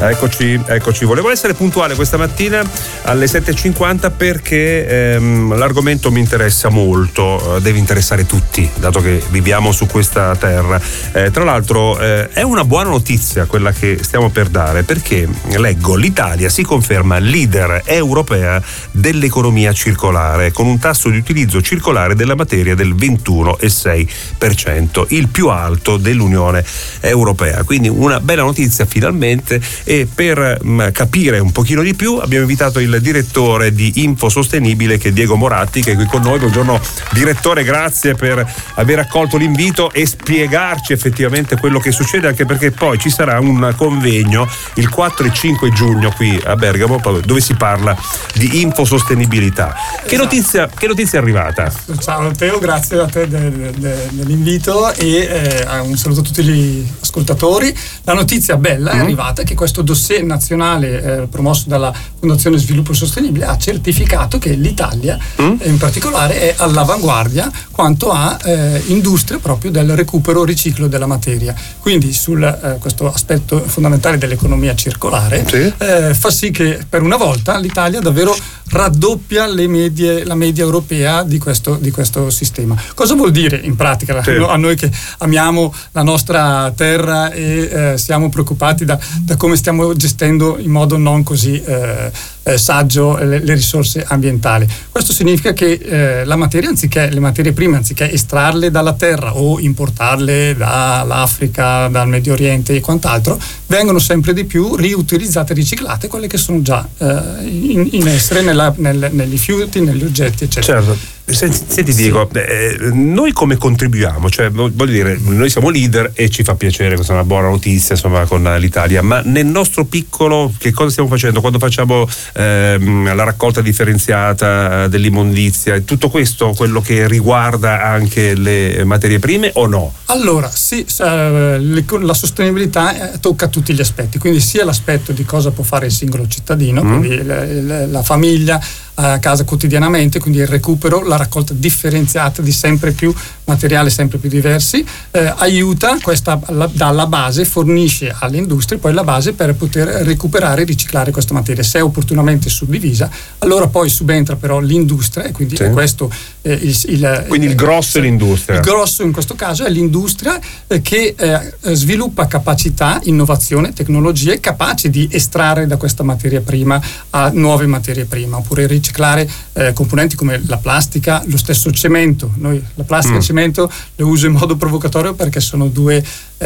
Eccoci. Volevo essere puntuale questa mattina alle 7:50 perché l'argomento mi interessa molto, deve interessare tutti, dato che viviamo su questa terra. Tra l'altro è una buona notizia quella che stiamo per dare, perché leggo: l'Italia si conferma leader europea dell'economia circolare, con un tasso di utilizzo circolare della materia del 21,6%, il più alto dell'Unione Europea. Quindi una bella notizia finalmente. E per capire un pochino di più abbiamo invitato il direttore di Infosostenibile, che è Diego Moratti, che è qui con noi. Buongiorno direttore, grazie per aver accolto l'invito e spiegarci effettivamente quello che succede, anche perché poi ci sarà un convegno il 4 e 5 giugno qui a Bergamo dove si parla di infosostenibilità. Che notizia è arrivata? Ciao Matteo, grazie a te dell'invito e un saluto a tutti gli ascoltatori. La notizia bella è arrivata che questo dossier nazionale promosso dalla Fondazione Sviluppo Sostenibile ha certificato che l'Italia in particolare è all'avanguardia quanto a industria proprio del recupero riciclo della materia. Quindi questo aspetto fondamentale dell'economia circolare fa sì che per una volta l'Italia davvero raddoppia la media europea di questo sistema. Cosa vuol dire in pratica? A noi che amiamo la nostra terra e siamo preoccupati da come stiamo gestendo in modo non così saggio le risorse ambientali. Questo significa che le materie prime, anziché estrarle dalla terra o importarle dall'Africa, dal Medio Oriente e quant'altro, vengono sempre di più riutilizzate e riciclate, quelle che sono già in essere nei rifiuti, negli oggetti, eccetera. Certo. Senti Diego, noi come contribuiamo? Cioè, voglio dire, noi siamo leader e ci fa piacere, questa è una buona notizia, insomma, con l'Italia, ma nel nostro piccolo che cosa stiamo facendo quando facciamo la raccolta differenziata dell'immondizia? È tutto questo quello che riguarda anche le materie prime o no? Allora, sì, la sostenibilità tocca tutti gli aspetti, quindi sia l'aspetto di cosa può fare il singolo cittadino, quindi la famiglia a casa quotidianamente, quindi il recupero, la raccolta differenziata di sempre più materiali sempre più diversi, aiuta, questa dalla base, fornisce alle industrie poi la base per poter recuperare e riciclare questa materia. Se è opportunamente suddivisa, allora poi subentra però l'industria, e quindi è questo quindi il grosso è l'industria. Il grosso in questo caso è l'industria che sviluppa capacità, innovazione, tecnologie capaci di estrarre da questa materia prima a nuove materie prime, oppure riciclare componenti come la plastica, lo stesso cemento. Noi la plastica e il cemento le uso in modo provocatorio perché sono due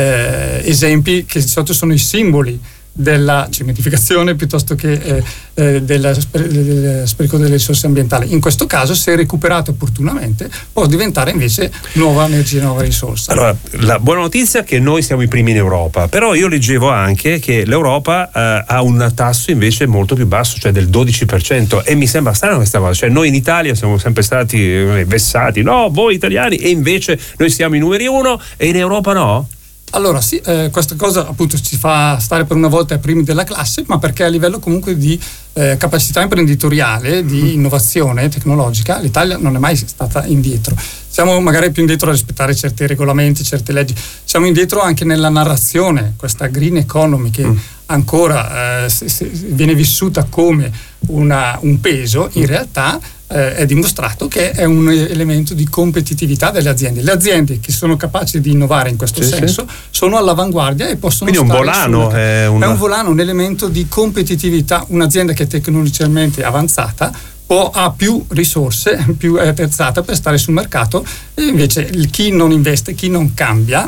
esempi che di solito sono i simboli della cementificazione piuttosto che dello spreco delle risorse ambientali. In questo caso, se recuperato opportunamente, può diventare invece nuova energia, nuova risorsa. Allora, la buona notizia è che noi siamo i primi in Europa, però io leggevo anche che l'Europa ha un tasso invece molto più basso, cioè del 12%, e mi sembra strano questa cosa. Cioè, noi in Italia siamo sempre stati vessati, no, voi italiani, e invece noi siamo i numeri uno e in Europa no? Allora sì, questa cosa appunto ci fa stare per una volta ai primi della classe, ma perché a livello comunque di capacità imprenditoriale, di innovazione tecnologica, l'Italia non è mai stata indietro. Siamo magari più indietro a rispettare certi regolamenti, certe leggi, siamo indietro anche nella narrazione, questa green economy che ancora viene vissuta come un peso, in realtà è dimostrato che è un elemento di competitività delle aziende. Le aziende che sono capaci di innovare in questo senso sono all'avanguardia e possono quindi un volano è un volano, un elemento di competitività. Un'azienda che è tecnologicamente avanzata ha più risorse, più è attrezzata per stare sul mercato, e invece chi non investe, chi non cambia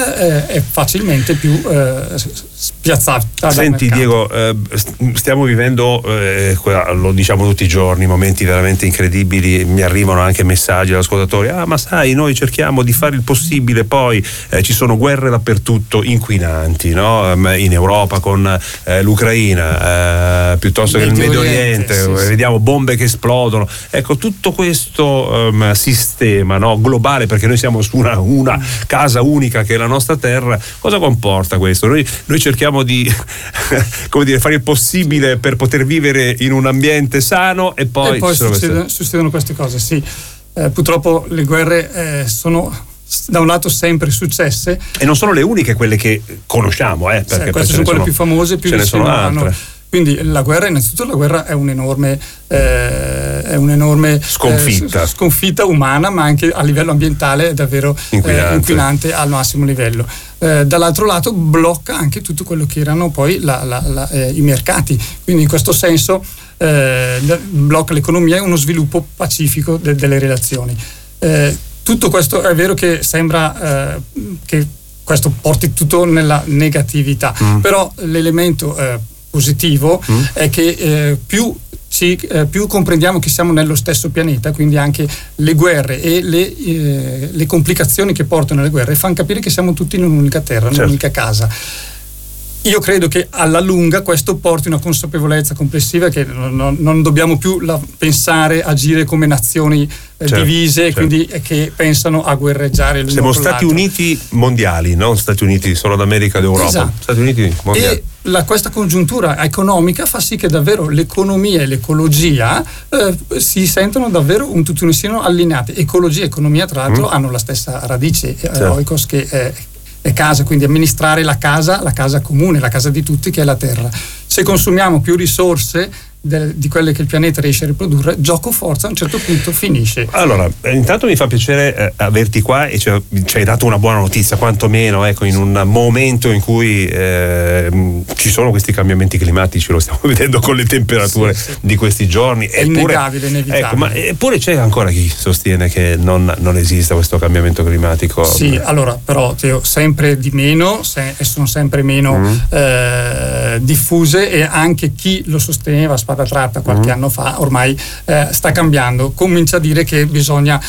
è facilmente più spiazzata. Senti Diego, stiamo vivendo, lo diciamo tutti i giorni, momenti veramente incredibili. Mi arrivano anche messaggi dall'ascoltatori: ma sai, noi cerchiamo di fare il possibile, poi ci sono guerre dappertutto, inquinanti, no? In Europa con l'Ucraina, piuttosto che nel Medio Oriente, vediamo bombe che esplodono. Ecco, tutto questo sistema, no, globale, perché noi siamo su una casa unica che è la nostra terra. Cosa comporta questo? Noi cerchiamo di come dire, fare il possibile per poter vivere in un ambiente sano e poi succedono queste cose, sì. Purtroppo le guerre sono da un lato sempre successe. E non sono le uniche quelle che conosciamo, perché queste sono quelle più famose, più vicino a noi. Quindi la guerra, innanzitutto la guerra è un'enorme sconfitta umana, ma anche a livello ambientale è davvero inquinante al massimo livello. Dall'altro lato blocca anche tutto quello che erano poi i mercati, quindi in questo senso blocca l'economia e uno sviluppo pacifico delle relazioni. Tutto questo è vero che sembra che questo porti tutto nella negatività, però l'elemento positivo è che più comprendiamo che siamo nello stesso pianeta, quindi anche le guerre e le complicazioni che portano alle guerre fanno capire che siamo tutti in un'unica terra, in un'unica casa. Io credo che alla lunga questo porti una consapevolezza complessiva che non dobbiamo più pensare, agire come nazioni divise, quindi che pensano a guerreggiare l'uno siamo con Stati l'altro. Uniti mondiali, non Stati Uniti solo d'America e d'Europa. Esatto. Stati Uniti mondiali. E questa congiuntura economica fa sì che davvero l'economia e l'ecologia si sentono davvero un tutt'uno, siano allineati. Ecologia e economia tra l'altro hanno la stessa radice, oikos, che è casa, quindi amministrare la casa comune, la casa di tutti, che è la terra. Se consumiamo più risorse di quelle che il pianeta riesce a riprodurre, gioco forza a un certo punto finisce. Allora, intanto mi fa piacere averti qua e ci hai dato una buona notizia, quantomeno in un momento in cui ci sono questi cambiamenti climatici, lo stiamo vedendo con le temperature di questi giorni. È innegabile, inevitabile. Ma eppure c'è ancora chi sostiene che non esista questo cambiamento climatico. Sì, allora, però Teo, sempre di meno e sono sempre meno diffuse, e anche chi lo sosteneva spada tratta qualche anno fa ormai sta cambiando, comincia a dire che bisogna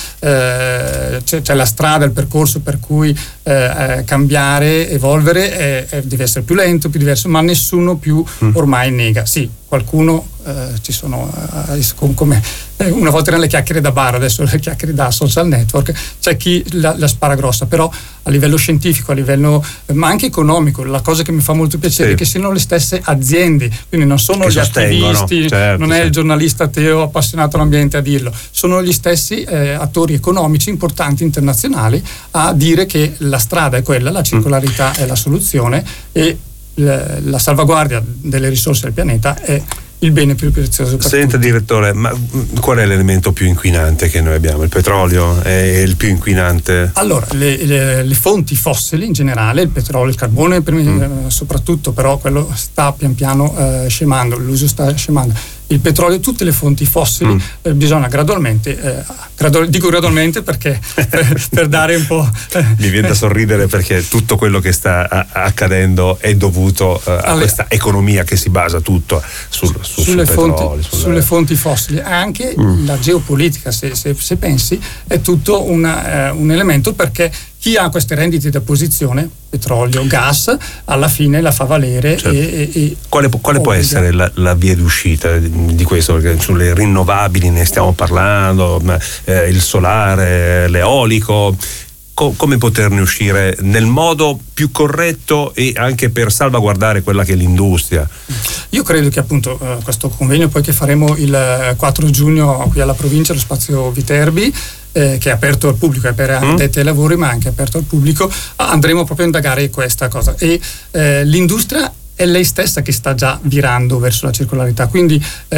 c'è la strada, il percorso per cui cambiare, evolvere deve essere più lento, più diverso, ma nessuno più ormai nega. Sì, qualcuno ci sono come una volta erano le chiacchiere da bar, adesso le chiacchiere da social network, c'è chi la spara grossa, però a livello scientifico, a livello ma anche economico, la cosa che mi fa molto piacere è che siano le stesse aziende, quindi non sono gli attivisti, non è il giornalista Teo appassionato all'ambiente a dirlo, sono gli stessi attori economici importanti internazionali a dire che la strada è quella, la circolarità è la soluzione e la salvaguardia delle risorse del pianeta è il bene più prezioso per Senta, tutti. direttore, ma qual è l'elemento più inquinante che noi abbiamo? Il petrolio è il più inquinante? Allora, le fonti fossili in generale, il petrolio, il carbone soprattutto, però quello sta pian piano scemando, l'uso sta scemando. Il petrolio, tutte le fonti fossili bisogna gradualmente, dico gradualmente perché per dare un po'... Mi viene da sorridere perché tutto quello che sta accadendo è dovuto a questa economia che si basa tutto sulle fonti fossili. Anche la geopolitica, se pensi, è tutto un elemento, perché chi ha queste rendite da posizione, petrolio, gas, alla fine la fa valere. E quale può essere la via d'uscita di questo? Perché sulle rinnovabili ne stiamo parlando, il solare, l'eolico. Come poterne uscire nel modo più corretto e anche per salvaguardare quella che è l'industria? Io credo che appunto questo convegno poi che faremo il 4 giugno qui alla provincia, allo spazio Viterbi, che è aperto al pubblico, è per addetti ai lavori ma anche aperto al pubblico, andremo proprio a indagare questa cosa, e l'industria è lei stessa che sta già virando verso la circolarità, quindi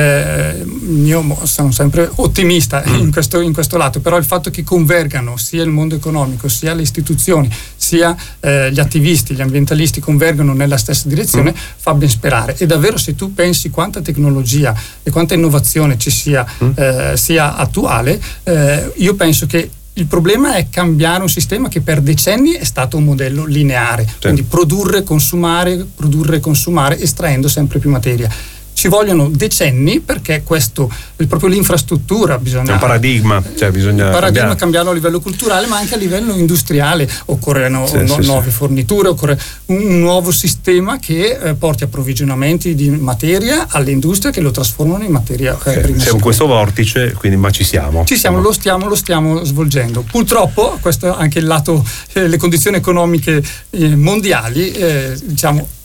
io sono sempre ottimista in questo lato, però il fatto che convergano sia il mondo economico, sia le istituzioni, sia gli attivisti, gli ambientalisti convergano nella stessa direzione fa ben sperare. E davvero, se tu pensi quanta tecnologia e quanta innovazione ci sia attuale, io penso che il problema è cambiare un sistema che per decenni è stato un modello lineare, quindi produrre, consumare, estraendo sempre più materia. Ci vogliono decenni, perché questo è proprio l'infrastruttura, bisogna. È un paradigma, bisogna cambiarlo a livello culturale, ma anche a livello industriale. Occorrono nuove forniture, occorre un nuovo sistema che porti approvvigionamenti di materia alle industrie che lo trasformano in materia prima. Siamo in questo vortice, quindi ma ci siamo. Lo stiamo svolgendo. Purtroppo questo è anche il lato, le condizioni economiche mondiali,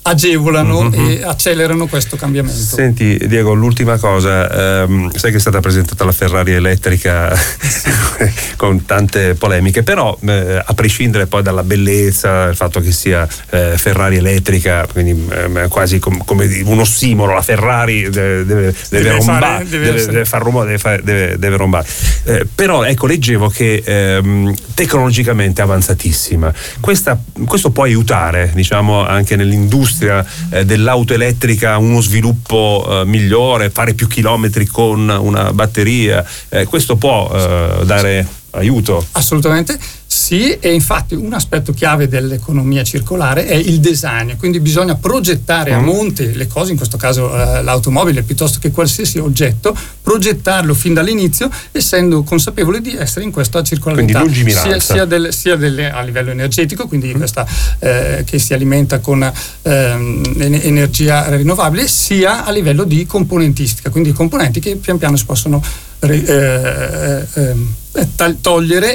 agevolano e accelerano questo cambiamento. Senti Diego, l'ultima cosa, sai che è stata presentata la Ferrari elettrica con tante polemiche, però a prescindere poi dalla bellezza, il fatto che sia Ferrari elettrica, quindi quasi come un ossimoro, la Ferrari deve far rumore, deve rombare, però ecco, leggevo che tecnologicamente avanzatissima, questo può aiutare, diciamo, anche nell'industria dell'auto elettrica, uno sviluppo migliore, fare più chilometri con una batteria, questo può dare aiuto? Assolutamente sì, e infatti un aspetto chiave dell'economia circolare è il design, quindi bisogna progettare a monte le cose, in questo caso l'automobile piuttosto che qualsiasi oggetto, progettarlo fin dall'inizio essendo consapevole di essere in questa circolarità, quindi lungimiranza sia a livello energetico, quindi questa che si alimenta con energia rinnovabile, sia a livello di componentistica, quindi componenti che pian piano si possono togliere